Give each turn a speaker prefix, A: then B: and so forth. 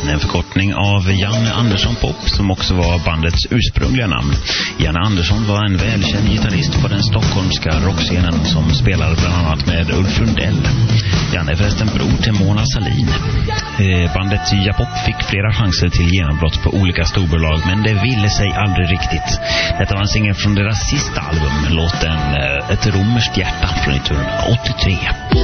A: en förkortning av Janne Andersson Pop som också var bandets ursprungliga namn. Janne Andersson var en välkänd gitarrist på den stockholmska rockscenen som spelade bland annat med Ulf Lundell. Janne är förresten bror till Mona Sahlin. Bandet Japop fick flera chanser till genombrott på olika storbolag, men det ville sig aldrig riktigt. Detta var en singel från deras sista album, låten Ett romerskt hjärta från 1983.